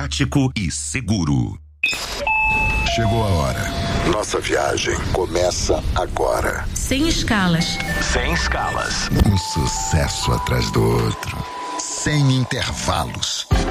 prático e seguro. Chegou a hora. Nossa viagem começa agora. Sem escalas. Sem escalas. Um sucesso atrás do outro. Sem intervalos.